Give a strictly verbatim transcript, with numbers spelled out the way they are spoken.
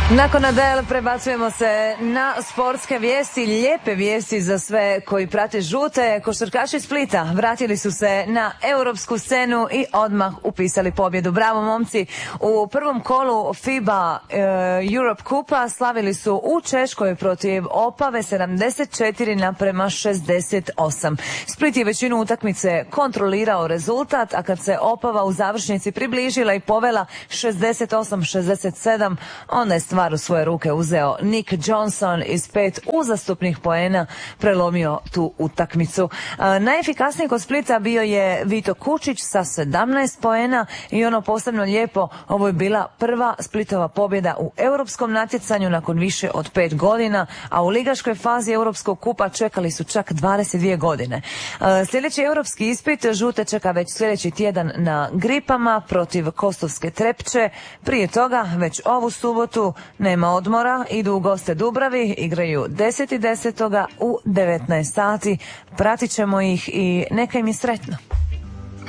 Nakon Adele prebacujemo se na sportske vijesti, lijepe vijesti za sve koji prate žute. Košarkaši Splita vratili su se na europsku scenu i odmah upisali pobjedu. Bravo momci! U prvom kolu FIBA e, Europe Kupa slavili su u Češkoj protiv Opave sedamdeset četiri naprema šezdeset osam. Split je većinu utakmice kontrolirao rezultat, a kad se Opava u završnici približila i povela šezdeset osam šezdeset sedam, onda je stvar u svoje ruke uzeo Nick Johnson iz pet uzastopnih poena, prelomio tu utakmicu. A, najefikasniji kod Splita bio je Vito Kučić sa sedamnaest poena i ono posebno lijepo, ovo je bila prva Splitova pobjeda u europskom natjecanju nakon više od pet godina, a u ligaškoj fazi Europskog kupa čekali su čak dvadeset dvije godine. A, sljedeći europski ispit žute čeka već sljedeći tjedan na Gripama protiv Kostovske Trepče. Prije toga, već ovu subotu, nema odmora, idu u goste Dubravi, igraju deset deset u devetnaest sati. Pratit ćemo ih i neka im je sretno.